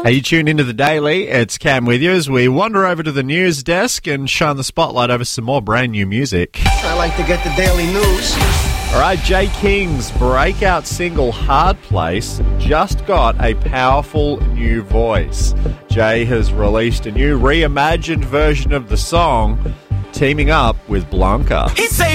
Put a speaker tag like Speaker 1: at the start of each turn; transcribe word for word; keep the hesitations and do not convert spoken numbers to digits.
Speaker 1: Hey, you tuned into the Daily. It's Cam with you as we wander over to the news desk and shine the spotlight over some more brand new music.
Speaker 2: I like to get the daily news.
Speaker 1: All right, Jay King's breakout single Hard Place just got a powerful new voice. Jay has released a new reimagined version of the song, teaming up with Blanca.
Speaker 3: He say